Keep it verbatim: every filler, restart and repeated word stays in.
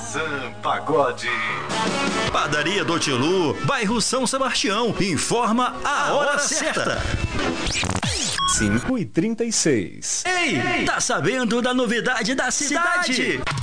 Tarzan Pagode. Padaria do Tilu, bairro São Sebastião, informa a hora certa. cinco e trinta e seis. Ei, tá sabendo da novidade da cidade?